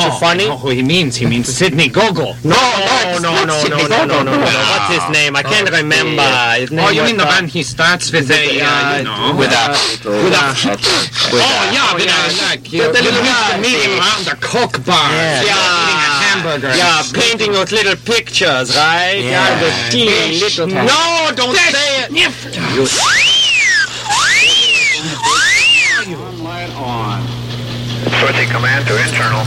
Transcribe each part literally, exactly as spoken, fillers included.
too funny? I know who he means. He means Sidney Gogol. No, no, no, no, no, no, no, no, no. What's his name? I can't remember. His name Oh, you was, mean the uh, one he starts with a, uh, you know, with a, with a, oh yeah, with a, like, you the little used to guy. meet him around the Coke bar, Yeah. eating a hamburger. Yeah, painting those little pictures, right? Yeah. the teeny little. No, don't say it. Light on. Switching command to internal.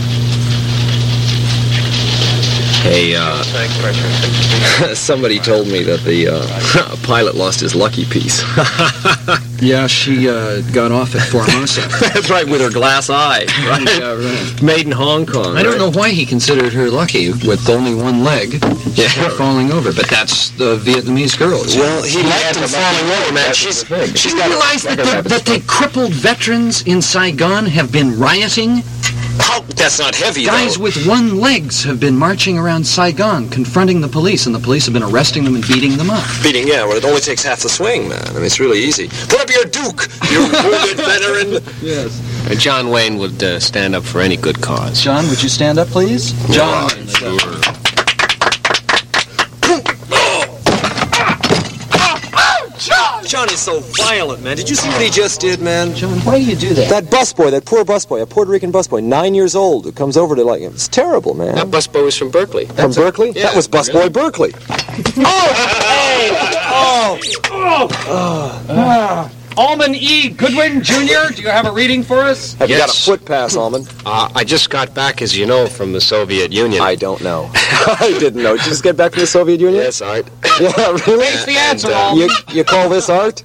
Hey, uh, somebody told me that the uh, pilot lost his lucky piece. Yeah, she uh, got off at Formosa. That's right, with her glass eye, right? Yeah, right. Made in Hong Kong. I don't right? know why he considered her lucky with only one leg Yeah. falling over, but that's the Vietnamese girls. Well, he liked him falling over, man. She's, she's Do got you realize that the, that the crippled veterans in Saigon have been rioting? How? That's not heavy, Guys though. with one legs have been marching around Saigon, confronting the police, and the police have been arresting them and beating them up. Beating, yeah, well, it only takes half the swing, man. I mean, it's really easy. Put up your Duke, you wounded veteran. Yes. Uh, John Wayne would uh, stand up for any good cause. John, would you stand up, please? John. Sure. Johnny's so violent, man. Did you see what he just did, man? John, why do you do that? That busboy, that poor busboy, a Puerto Rican busboy, nine years old, who comes over to like him. It's terrible, man. That busboy was from Berkeley. From Berkeley? yeah. That was busboy Berkeley. Oh! Oh! Alman E. Goodwin, Junior, do you have a reading for us? Have you got a Yes. foot pass, Almond? Uh, I just got back, as you know, from the Soviet Union. I don't know. I didn't know. Did you just get back from the Soviet Union? Yes, Art. Yeah, really? Face the answer, And, uh, Alman. You, you call this art?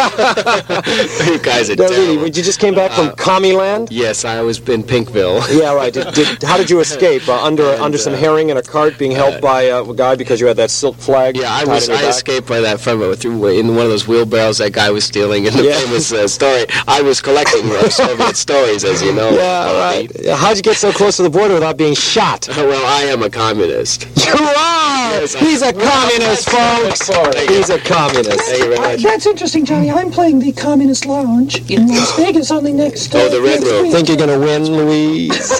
You guys are No, really. terrible. You just came back from Commieland? Yes, I was in Pinkville. Yeah, right. Did, did, how did you escape? Uh, under under some herring in a cart being held by uh, a guy because you had that silk flag? Yeah, I tied was. in your I back? escaped by that from uh, through in one of those wheelbarrows that guy was stealing. In the Yeah. famous uh, story, I was collecting uh, Soviet stories, as you know. Yeah, right. Yeah, how'd you get so close to the border without being shot? Well, I am a communist. You are! Yes, I- He's a communist, folks! He's a communist. Thank you very much. That's interesting, Johnny. I'm playing the Communist Lounge in Las Vegas on the next. Oh, the Red next Room. week. Think you're gonna win, Louise?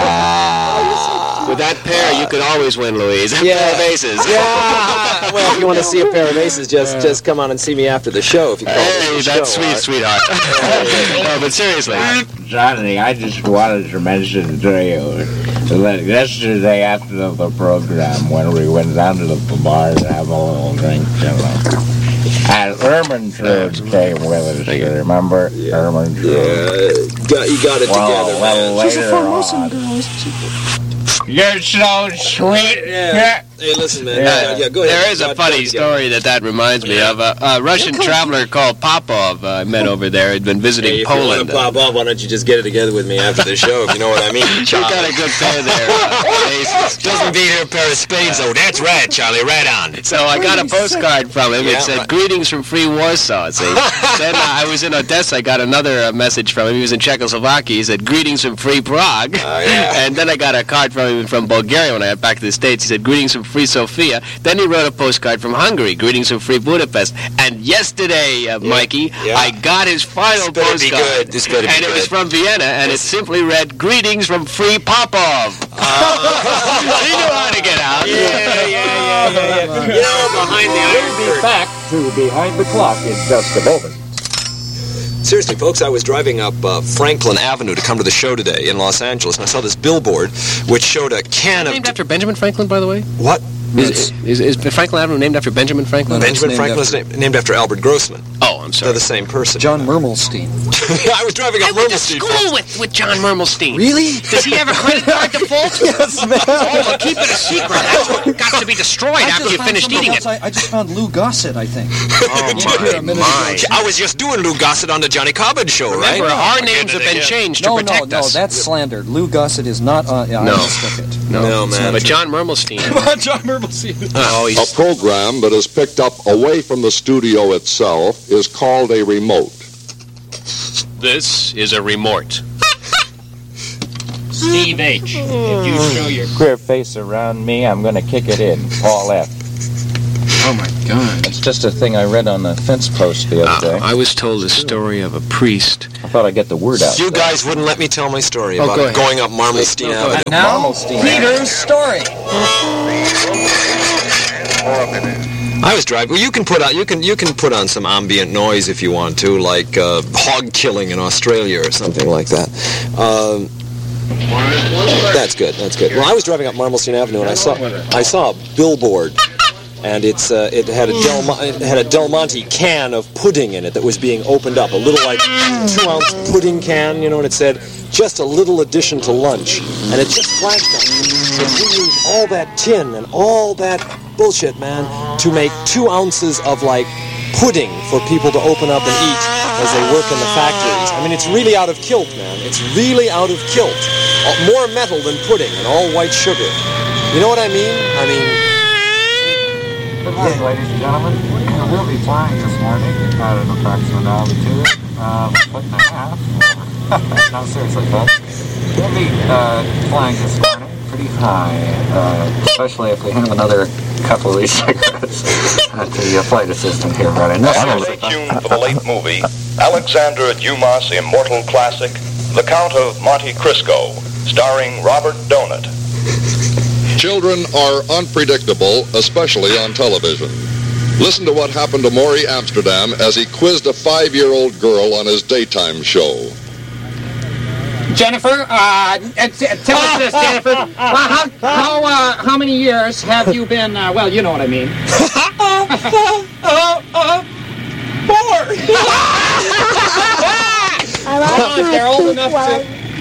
Ah. With that pair, you could always win, Louise. That Yeah. pair of aces. Yeah. Well, if you want to see a pair of aces, just just come on and see me after the show. If you call Hey, it the that's show, sweet, Art. sweetheart. No, but seriously. Johnny, I just wanted to mention to you that yesterday after the program, when we went down to the bar to have a little drink, you know, and Ermentrude came with us, you remember? Ermentrude. Yeah, got, you got it Well, together, well, man. She's a later Formosan on. girl, isn't she? You're so sweet. Yeah. Hey, listen, man. Yeah. Yeah, yeah, go ahead. There is a Got- funny got it together. story that that reminds me of. A, a Russian traveler called Popov uh, I met over there. Had been visiting Hey, if Poland. you want to pop up, why don't you just get it together with me after the show, if you know what I mean? You got a good pair there. Uh, aces. Doesn't beat her a pair of spades, though. That's right, Charlie. Right on. So I got a postcard from him. Yeah, It said, right. "Greetings from Free Warsaw." See? Then uh, I was in Odessa. I got another uh, message from him. He was in Czechoslovakia. He said, "Greetings from Free Prague." Oh, yeah. And then I got a card from him from Bulgaria when I got back to the States. He said, "Greetings from Free Sofia." Then he wrote a postcard from Hungary. "Greetings from Free Budapest." And yesterday, uh, Mikey, Yeah. I got his final This better be postcard. good. This better be and it was good. from Vienna, and it simply read, "Greetings from Free Popov." He knew how to get out. Yeah, yeah, yeah, yeah, yeah. You know, behind the iron curtain. back to Behind the Clock in just a moment. Seriously, folks, I was driving up uh, Franklin Avenue to come to the show today in Los Angeles, and I saw this billboard which showed a can of... Named after Benjamin Franklin, by the way? What? Is, is, is Franklin Avenue named after Benjamin Franklin? Benjamin named Franklin is after- named, named after Albert Grossman. Oh, I'm sorry. They're the same person. John Mermelstein. I was driving up I went to Mermelstein. school with, with John Mermelstein. Really? Does he have a credit card default? Yes, man. Oh, well, keep it a secret. That's what got to be destroyed after you finished eating it. I, I just found Lou Gossett, I think. Oh, my, my. I was just doing Lou Gossett on the Johnny Cobbin show, right? Remember, our names have been changed to No, no, protect no, us. that's slander. Lou Gossett is not on... Uh, No. I mistook it. No, No, man. But John Mermelstein. John Mermelstein. Oh, A he's... program that is picked up away from the studio itself is called a remote. This is a remote. Steve H. If you show your... Queer face around me, I'm going to kick it in. Paul F. Oh, my God. It's just a thing I read on the fence post the other day. Uh, I was told the story of a priest. I thought I'd get the word out. You guys wouldn't let me tell my story Oh, about go ahead. going up Marmalstein No, go Avenue. ahead. Now, Marmalstein. Peter's story. I was driving. Well, you can put on you can you can put on some ambient noise if you want to, like uh, hog killing in Australia or something like that. Um, that's good. That's good. Well, I was driving up Marmalstein Avenue and I saw I saw a billboard, and it's uh, it had a Del Mo- it had a Del Monte can of pudding in it that was being opened up, a little like two ounce pudding can, you know, and it said just a little addition to lunch, and it just flashed on me that we use all that tin and all that bullshit, man, to make two ounces of like pudding for people to open up and eat as they work in the factories. I mean, it's really out of kilt, man. It's really out of kilt. Uh, more metal than pudding and all white sugar. You know what I mean? I mean... Good morning, ladies and gentlemen. We'll be flying this morning at an approximate altitude of a foot and a half. No, seriously, folks. We'll be uh, flying this morning pretty high, uh, especially if we have another couple of these cigarettes uh, to the uh, flight assistant here, right? No, Stay tuned for the late movie, Alexander Dumas' immortal classic, The Count of Monte Cristo, starring Robert Donat. Children are unpredictable, especially on television. Listen to what happened to Maury Amsterdam as he quizzed a five-year-old girl on his daytime show. Jennifer, uh, uh, t- tell us this, Jennifer. Uh, how how, uh, how many years have you been, uh, well, you know what I mean. uh, uh, uh, four. I like Well, if they're old enough to...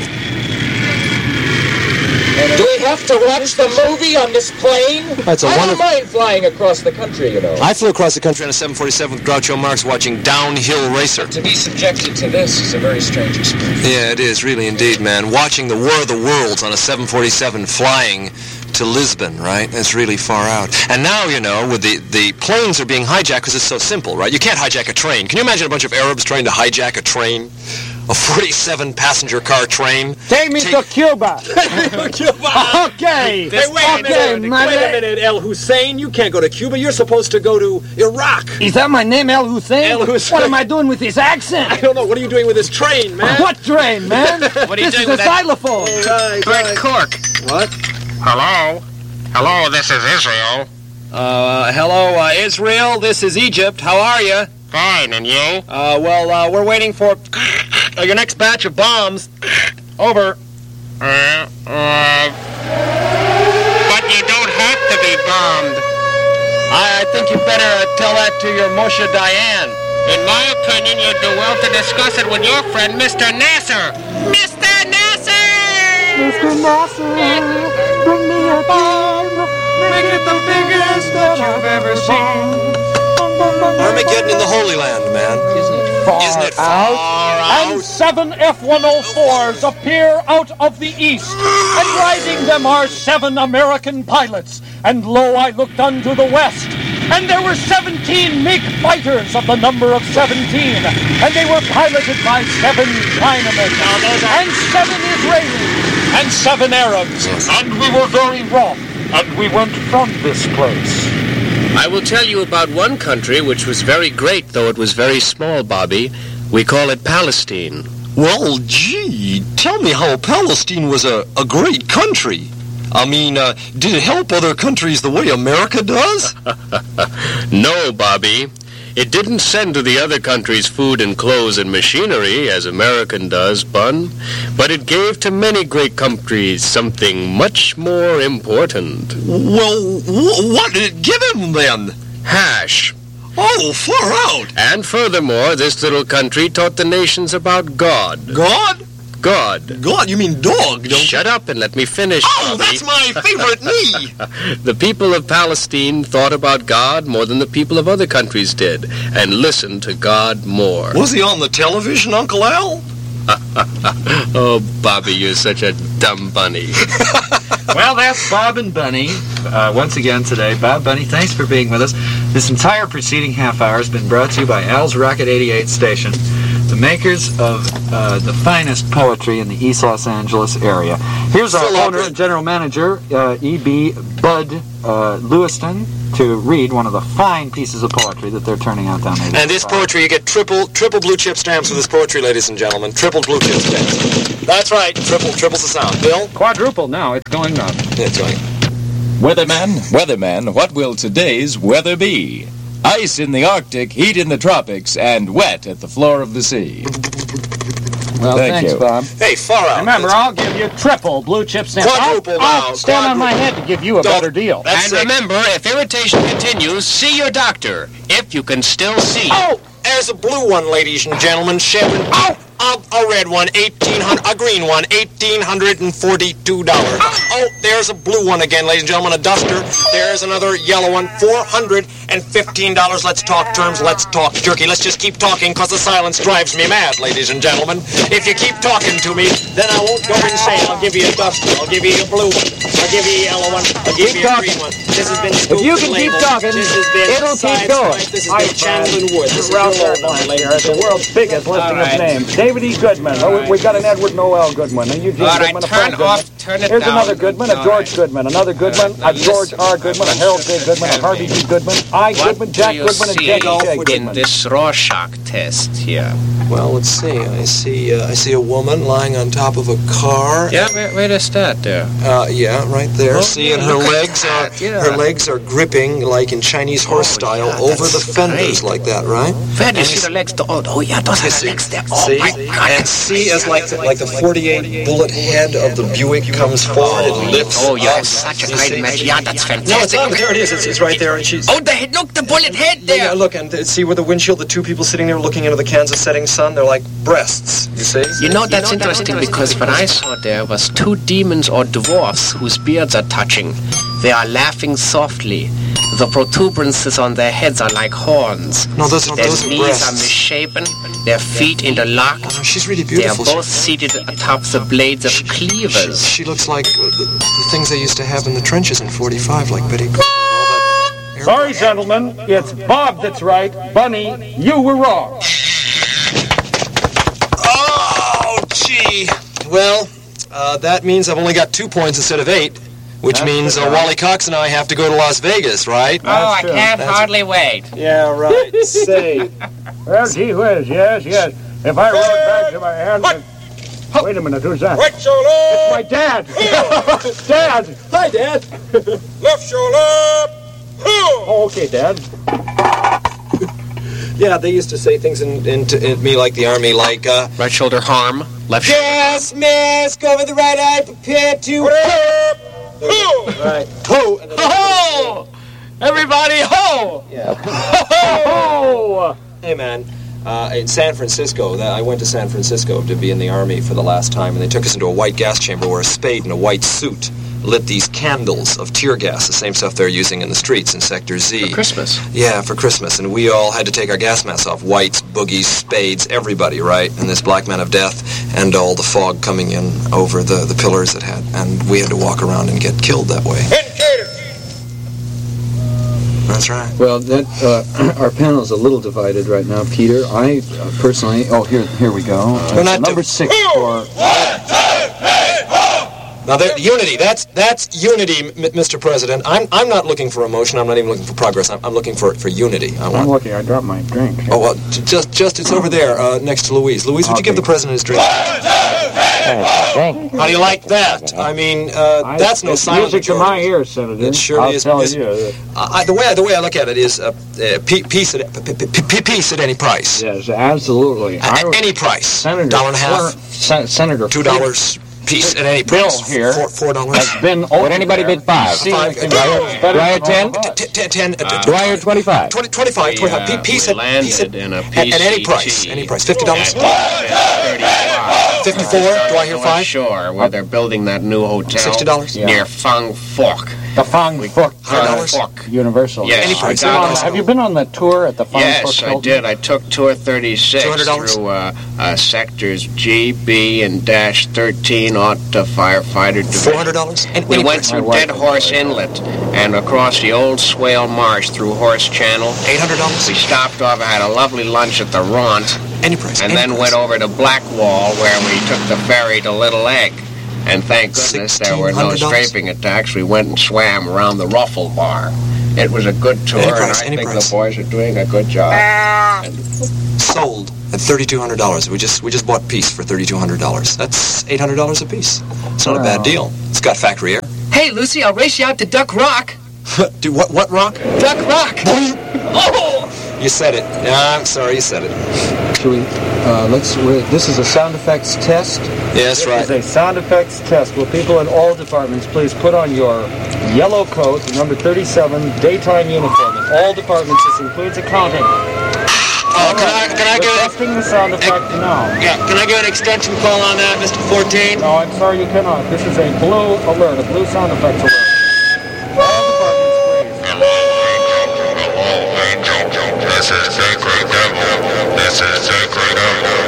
Do we have to watch the movie on this plane? That's a I wonderful- don't mind flying across the country, you know. I flew across the country on a seven forty-seven with Groucho Marx watching Downhill Racer. To be subjected to this is a very strange experience. Yeah, it is, really indeed, man. Watching the War of the Worlds on a seven forty-seven flying to Lisbon, right? That's really far out. And now, you know, with the, the planes are being hijacked because it's so simple, right? You can't hijack a train. Can you imagine a bunch of Arabs trying to hijack a train? A forty-seven passenger car train? Take me to Cuba. Cuba. Okay. Hey, wait a okay, minute. my Wait a name- minute, El Hussein. You can't go to Cuba. You're supposed to go to Iraq. Is that my name, El Hussein? El Hussein. What am I doing with this accent? I don't know. What are you doing with this train, man? What train, man? What are you this doing is with a that? xylophone. All right, Bert right. Cork. What? Hello? Hello, this is Israel. Uh, hello, uh, Israel. This is Egypt. How are you? Fine, and you? Uh, well, uh, we're waiting for uh, your next batch of bombs. Over. Uh, uh... But you don't have to be bombed. I, I think you better uh, tell that to your Moshe Dayan. In my opinion, you'd do well to discuss it with your friend, Mister Nasser. Mister Nasser! Mister Nasser, bring me a bomb. Make it the biggest that you've ever seen. Armageddon in the Holy Land, man. Far Isn't it far out? And seven F one oh fours appear out of the east, and riding them are seven American pilots. And lo, I looked unto the west, and there were seventeen MiG fighters of the number of seventeen, and they were piloted by seven Chinamen, and seven Israelis, and seven Arabs. And we were very wroth, and we went from this place. I will tell you about one country which was very great, though it was very small, Bobby. We call it Palestine. Well, gee, tell me how Palestine was a, a great country. I mean, uh, did it help other countries the way America does? No, Bobby. It didn't send to the other countries food and clothes and machinery, as American does, Bun. But it gave to many great countries something much more important. Well, wh- what did it give him, then? Hash. Oh, far out. And furthermore, this little country taught the nations about God. God? God. God, you mean dog, don't Shut up and let me finish, Oh, Bobby. that's my favorite knee. The people of Palestine thought about God more than the people of other countries did, and listened to God more. Was he on the television, Uncle Al? Oh, Bobby, you're such a dumb bunny. Well, that's Bob and Bunny. Uh, once again today, Bob Bunny, thanks for being with us. This entire preceding half hour has been brought to you by Al's Rocket eighty-eight station, the makers of uh, the finest poetry in the East Los Angeles area. Here's our owner and general manager, uh, E B Bud uh, Lewiston, to read one of the fine pieces of poetry that they're turning out down there. And this poetry, you get triple triple blue chip stamps for this poetry, ladies and gentlemen. Triple blue chip stamps. That's right. Triple, triple's the sound. Bill? Quadruple now. It's going up. It's going. Weatherman, weatherman, what will today's weather be? Ice in the Arctic, heat in the tropics, and wet at the floor of the sea. Well, Thank thanks, you. Bob. Hey, far out. Remember, I'll give you triple blue chip stamps. Quadruple I'll, now. I'll stand on my Quadruple. head to give you a Don't- better deal. And remember, if irritation continues, see your doctor, if you can still see. Oh, there's a blue one, ladies and gentlemen. Seven. Oh, a, a red one, eighteen hundred. A green one, eighteen hundred and forty-two dollars. Oh, there's a blue one again, ladies and gentlemen. A duster. There's another yellow one, four hundred and fifteen dollars. Let's talk terms. Let's talk jerky. Let's just keep talking, cause the silence drives me mad, ladies and gentlemen. If you keep talking to me, then I won't go insane. I'll give you a duster. I'll give you a blue one. I'll give you a yellow one. I'll give Keep you a talking. green one. This has been If you can keep labeled. talking, This has been it'll keep Science going. Price. This has been Chandler Wood. This is your Ralph old Fairbanks one, here ladies at and the world's biggest listing right. of names. David E. Goodman. Oh, we- we've got an Edward Noel Goodman, a Eugene All right, Goodman, a turn Paul off, Goodman. turn it Here's down. another Goodman, a All George right. Goodman, another Goodman, now a George listen. R. Goodman, a Harold J. Goodman, a Tell Harvey me. G. Goodman, I. What Goodman, do Jack you Goodman, and see Jackie J. in Goodman. this Rorschach test here? Well, let's see. I see. Uh, I see a woman lying on top of a car. Yeah, where, where is that there? Uh, yeah, right there. Oh, see, and her look at legs are that, yeah. her legs are gripping like in Chinese horse style yeah, over the that's fenders great. like that, right? Where do you see the legs? To, oh, oh, yeah, those are the legs there. Oh, see, my God. and see as like the, like the forty-eight bullet head of the Buick comes forward and lifts. Oh, you up. have such a You great see? match. Yeah, that's No, it's fantastic. on. There it is. It's, it's right there, and she's. Oh, the head, look, the bullet head Yeah, there. look, and th- see where the windshield, the two people sitting there looking into the Kansas setting sun, they're like breasts, you see? You know, that's interesting because what I saw there was two demons or dwarfs whose beards are touching. They are laughing softly. The protuberances on their heads are like horns. No, those are, Their those are knees breasts. are misshapen, their feet interlocked. Oh, she's really They are beautiful. both seated atop the blades of cleavers. She, she looks like uh, the, the things they used to have in the trenches in forty-five, like Betty Cooper and all that. Sorry, gentlemen, it's Bob that's right. Bunny, you were wrong. Oh, gee. Well, uh, that means I've only got two points instead of eight, which That's means uh, right. Wally Cox and I have to go to Las Vegas, right? Oh, I true. can't That's- hardly wait. Yeah, right. Say. Well, gee whiz, yes, yes. If I roll it back to my hand... Wait a minute, who's that? Right shoulder. It's my dad. Dad. Hi, Dad. Left shoulder. Oh, okay, Dad. Yeah, they used to say things in, in, to, in me like the Army, like, uh, Right shoulder harm, left shoulder. yes, miss, go over the right eye, prepare to... Right. Ho! And then Ho! Everybody, ho! Yeah. Ho! Hey, man. Uh, in San Francisco, that I went to San Francisco to be in the Army for the last time, and they took us into a white gas chamber where a spade and a white suit lit these candles of tear gas, the same stuff they're using in the streets in Sector Z. For Christmas. Yeah, for Christmas. And we all had to take our gas masks off. Whites, boogies, spades, everybody, right? And this black man of death and all the fog coming in over the, the pillars it had. And we had to walk around and get killed that way. That's right. Well, that uh, our panel is a little divided right now, Peter. I uh, personally, oh, here, here we go. Uh, We're not number do- six for. Now, there, unity. That's that's unity, M- Mister President. I'm I'm not looking for emotion. I'm not even looking for progress. I'm, I'm looking for, for unity. I I'm want. looking, I dropped my drink. Oh well, j- just just it's over there uh, next to Louise. Louise, would you give the president his drink? How do you like that? I mean, uh, I- that's no it's silent music to majority. my ears, Senator. It surely I'll is. tell because- you. that- I, I- the way the way I look at it is uh, uh, pe- peace at p- p- p- peace at any price. Yes, absolutely. At I was- any price. Senator, Dollar and a half. Sen- Senator Two dollars. Peace at any Bill price. here Four, four dollars. has been Would anybody bid five? See Five. anything Do I- else better do I than ten? all of T- us. t- ten, uh, Do I hear twenty-five? twenty, twenty-five, We, twenty-five. uh, Pe- Peace we at peace at, landed in a at, at any P C T. price. Any price. Fifty dollars. At Fifty-four. Do I hear North five? Shore, where they're building that new hotel. Sixty dollars. Near Fang Fook. The Fang Fook Hundred uh, dollars. Universal. Yes, Any I price. got Any on- price. Have you been on the tour at the Fang Yes, Fook I Hilton? did. I took tour thirty-six two hundred dollars. through uh, uh, sectors G, B, and dash thirteen Auto Firefighter Division. Four hundred dollars. And We any went price. through Dead Horse Inlet and across the old Swale Marsh through Horse Channel. Eight hundred dollars. We stopped off. I had a lovely lunch at the Raunt. Any price. And any then price. went over to Blackwall, where we took the ferry to Little Egg. And thank goodness there were no sixteen hundred dollars? strafing attacks. We went and swam around the Ruffle Bar. It was a good tour, Any price, and I any think price. the boys are doing a good job. And Sold at thirty-two hundred dollars. We just we just bought Peace for thirty-two hundred dollars. That's eight hundred dollars a piece. It's not a bad deal. It's got factory air. Hey, Lucy, I'll race you out to Duck Rock. Do what? What rock? Duck Rock. Oh! You said it. Yeah, I'm sorry, you said it. Should we, uh, let's, we're, this is a sound effects test. Yes, right. This is a sound effects test. Will people in all departments please put on your yellow coat, number thirty-seven, daytime uniform. In all departments, this includes accounting. Oh, can I, can I We're give testing the sound effect now. Yeah, can I give an extension call on that, Mister fourteen? No, I'm sorry, you cannot. This is a blue alert, a blue sound effects alert. All departments, please. This is Sacred Devil. This is Sacred Devil.